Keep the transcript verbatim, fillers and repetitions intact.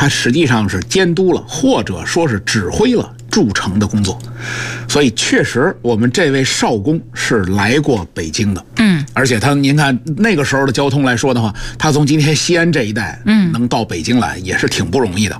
他实际上是监督了，或者说是指挥了筑城的工作。所以确实我们这位少公是来过北京的， 嗯， 而且他您看那个时候的交通来说的话，他从今天西安这一带，嗯，能到北京来也是挺不容易的。